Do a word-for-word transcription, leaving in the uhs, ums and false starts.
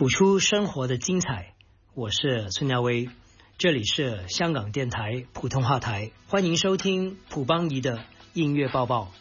谱出生活的精彩，我是孙家威，这里是香港电台普通话台，欢迎收听卜邦仪的音乐报报。